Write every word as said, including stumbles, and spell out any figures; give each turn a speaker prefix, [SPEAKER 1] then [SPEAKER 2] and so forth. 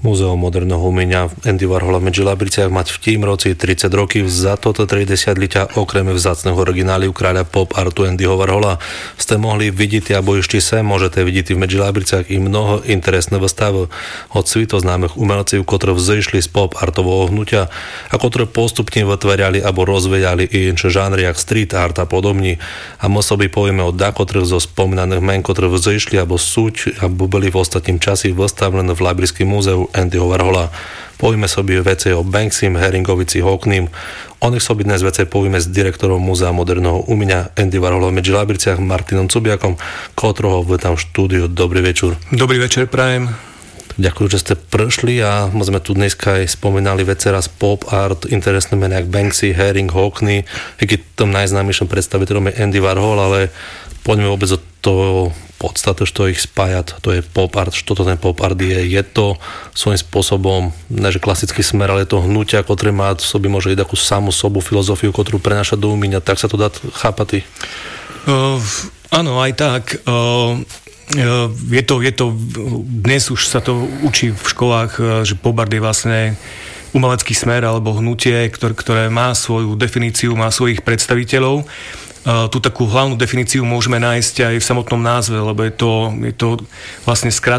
[SPEAKER 1] Múzeum moderného umenia Andy Warhola v Medžilabriciach mať v tým roci tridsať rokів. За toto тридцятиліття окремі вzácného оригіналів краля поп-арту Andyho Warhola ste mohli vidіти або ще се можете vidіти в Медžilabriciach і много інтересних вистав od svitoznámych umelcів, котрі взійшли з поп-артового гнуття, а котрі поступne vytvárali або розвивали і інші жанри, як стріт-арт а podobні. А ми собі поvieme o декотрих зо спомínaných men, котрі взійшли або суть, або byli v ostatním časi vystavené v Labriskim múzeu Andyho Warhola. Povieme sobie veci o Banksim, Heringovici, Hockneym. O nich sobie dnes veci povieme s direktorom Múzea moderného umenia Andy Warhola v Medžilabriciach Martinom Cubiakom, ktorého vítam v štúdiu. Dobrý večer.
[SPEAKER 2] Dobrý večer, prajem.
[SPEAKER 1] Ďakujem, že ste prišli a my sme tu dneska aj spomínali veci raz pop art, interesné mená jak Banksy, Hering, Hockney, aký tom najznámejším predstaviteľom je Andy Warhol, ale poďme vôbec od toho podstate, što ich spájať, to je pop art, što to ten pop art je, je to svojím spôsobom, neže klasický smer, ale je to hnutia, ktoré má v sobi môže ísť takú samú sobu filozofiu, ktorú prenáša do umenia, tak sa to dá chápať?
[SPEAKER 2] Uh, áno, aj tak. Uh, uh, je to, je to, dnes už sa to učí v školách, uh, že pop art je vlastne umelecký smer alebo hnutie, ktoré, ktoré má svoju definíciu, má svojich predstaviteľov. Uh, tú takú hlavnú definíciu môžeme nájsť aj v samotnom názve, lebo je to, je to vlastne skrat